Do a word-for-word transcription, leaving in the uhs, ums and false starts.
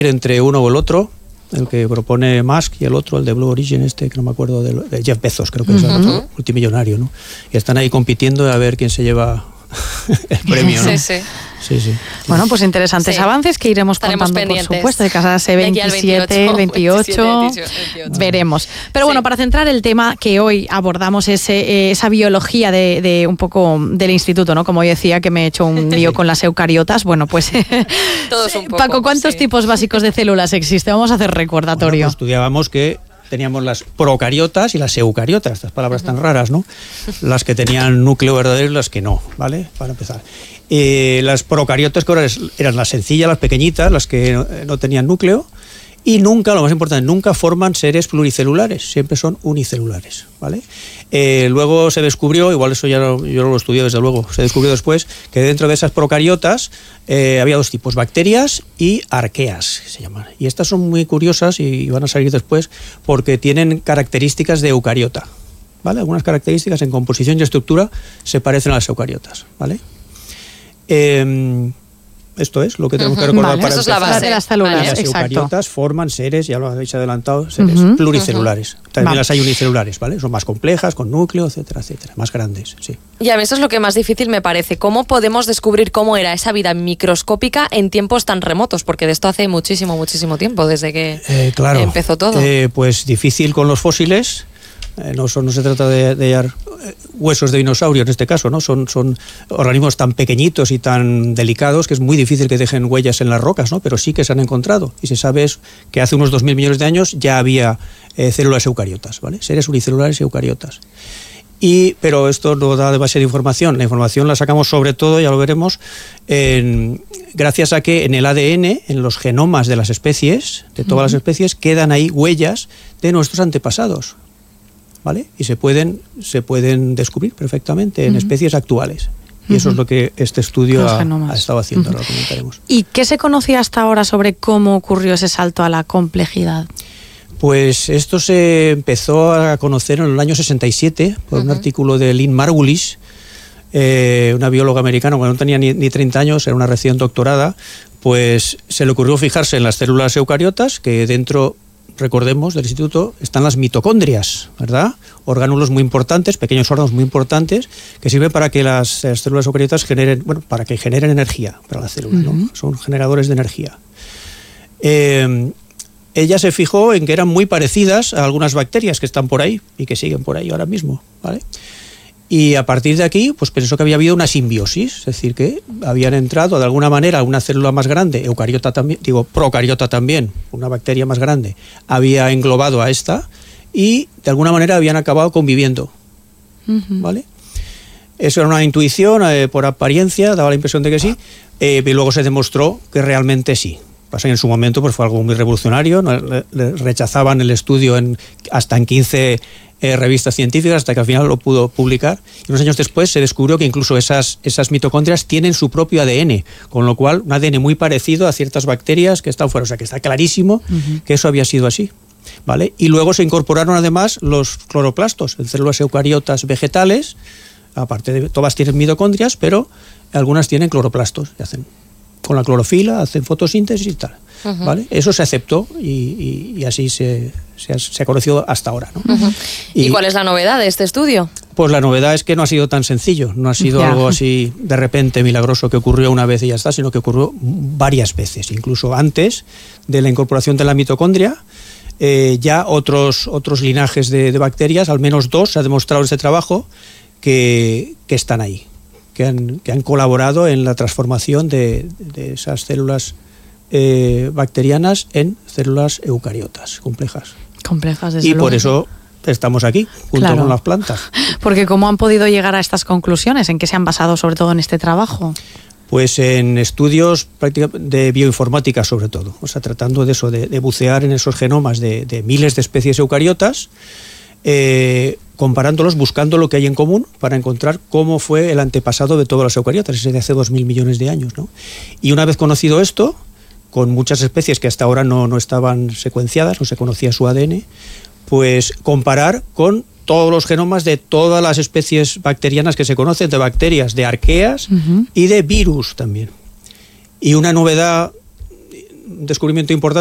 entre uno o el otro, el que propone Musk y el otro, el de Blue Origin, este, que no me acuerdo, de, de Jeff Bezos, creo que uh-huh. es el otro multimillonario, ¿no? Y están ahí compitiendo a ver quién se lleva el premio, ¿no? Sí, sí. Sí, sí. Bueno, pues interesantes sí. avances que iremos Estaremos contando, pendientes. por supuesto, de casarse veintisiete, veintiocho, veremos. Pero bueno, sí. para centrar el tema que hoy abordamos es eh, esa biología de, de un poco del instituto, ¿no? Como hoy decía que me he hecho un lío con las eucariotas, bueno, pues todos un poco, Paco, ¿cuántos sí. tipos básicos de células existen? Vamos a hacer recordatorio. Bueno, pues estudiábamos que teníamos las procariotas y las eucariotas, estas palabras uh-huh. tan raras, ¿no? Las que tenían núcleo verdadero y las que no, ¿vale? Para empezar. Eh, las procariotas que ahora eran las sencillas, las pequeñitas, las que no, no tenían núcleo, y nunca, lo más importante, nunca forman seres pluricelulares, siempre son unicelulares, ¿vale? Eh, luego se descubrió, igual eso ya no, yo no lo estudié desde luego, se descubrió después que dentro de esas procariotas eh, había dos tipos, bacterias y arqueas, que se llaman. Y estas son muy curiosas y van a salir después porque tienen características de eucariota, ¿vale? Algunas características en composición y estructura se parecen a las eucariotas, ¿vale? Eh, esto es lo que tenemos uh-huh. que recordar vale, para eso empezar. Es la base de las células, las exacto. eucariotas forman seres, ya lo habéis adelantado, seres uh-huh. pluricelulares. Uh-huh. También vale. las hay unicelulares, ¿vale? Son más complejas, con núcleo, etcétera, etcétera, más grandes, sí. Y a mí eso es lo que más difícil me parece. ¿Cómo podemos descubrir cómo era esa vida microscópica en tiempos tan remotos? Porque de esto hace muchísimo, muchísimo tiempo, desde que eh, claro, empezó todo. Eh, pues difícil con los fósiles. Eh, no, son, no se trata de, de hallar huesos de dinosaurio en este caso, ¿no? Son, son organismos tan pequeñitos y tan delicados que es muy difícil que dejen huellas en las rocas, ¿no? Pero sí que se han encontrado. Y se sabe es que hace unos dos mil millones de años ya había eh, células eucariotas, ¿vale? Seres unicelulares y eucariotas. Y, pero esto no da demasiada información. La información la sacamos sobre todo, ya lo veremos, en, gracias a que en el A D N, en los genomas de las especies, de todas uh-huh. las especies, quedan ahí huellas de nuestros antepasados, ¿vale? Y se pueden, se pueden descubrir perfectamente en uh-huh. especies actuales. Y uh-huh. eso es lo que este estudio ha, ha estado haciendo, uh-huh. ahora lo comentaremos. ¿Y qué se conocía hasta ahora sobre cómo ocurrió ese salto a la complejidad? Pues esto se empezó a conocer en el año sesenta y siete por uh-huh. un artículo de Lynn Margulis, eh, una bióloga americana, cuando no tenía ni, ni treinta años, era una recién doctorada, pues se le ocurrió fijarse en las células eucariotas, que dentro, recordemos, del instituto están las mitocondrias, ¿verdad? Orgánulos muy importantes, pequeños órganos muy importantes, que sirven para que las, las células eucariotas generen, bueno, para que generen energía para la célula, uh-huh. ¿no? Son generadores de energía. Eh, ella se fijó en que eran muy parecidas a algunas bacterias que están por ahí y que siguen por ahí ahora mismo, ¿vale? Y a partir de aquí, pues pensó que había habido una simbiosis, es decir, que habían entrado de alguna manera una célula más grande, eucariota también, digo, procariota también, una bacteria más grande, había englobado a esta y de alguna manera habían acabado conviviendo, uh-huh. ¿vale? Eso era una intuición, eh, por apariencia, daba la impresión de que sí, eh, y luego se demostró que realmente sí. Pasa que en su momento pues fue algo muy revolucionario, ¿no? le, le rechazaban el estudio en, hasta en quince eh, revistas científicas, hasta que al final lo pudo publicar. Y unos años después se descubrió que incluso esas, esas mitocondrias tienen su propio A D N, con lo cual un A D N muy parecido a ciertas bacterias que están fuera. O sea que está clarísimo uh-huh. que eso había sido así, ¿vale? Y luego se incorporaron además los cloroplastos en células eucariotas vegetales, aparte de todas tienen mitocondrias, pero algunas tienen cloroplastos y hacen con la clorofila, hacen fotosíntesis y tal, uh-huh. ¿vale? Eso se aceptó y, y, y así se, se, ha, se ha conocido hasta ahora, ¿no? Uh-huh. ¿Y, ¿Y cuál es la novedad de este estudio? Pues la novedad es que no ha sido tan sencillo, no ha sido yeah. algo así de repente milagroso que ocurrió una vez y ya está, sino que ocurrió varias veces, incluso antes de la incorporación de la mitocondria. Eh, ya otros, otros linajes de, de bacterias, al menos dos, se ha demostrado en este trabajo que, que están ahí. Que han, que han colaborado en la transformación de, de esas células eh, bacterianas en células eucariotas complejas. Complejas, desde Y luego. por eso estamos aquí, junto claro. con las plantas. Porque ¿cómo han podido llegar a estas conclusiones? ¿En qué se han basado sobre todo en este trabajo? Pues en estudios prácticamente de bioinformática sobre todo, o sea, tratando de eso, de, de bucear en esos genomas de, de miles de especies eucariotas, eh, comparándolos, buscando lo que hay en común para encontrar cómo fue el antepasado de todas las eucariotas, ese de hace dos mil millones de años, ¿no? Y una vez conocido esto, con muchas especies que hasta ahora no, no estaban secuenciadas, no se conocía su A D N, pues comparar con todos los genomas de todas las especies bacterianas que se conocen, de bacterias, de arqueas uh-huh. y de virus también. Y una novedad descubrimiento importante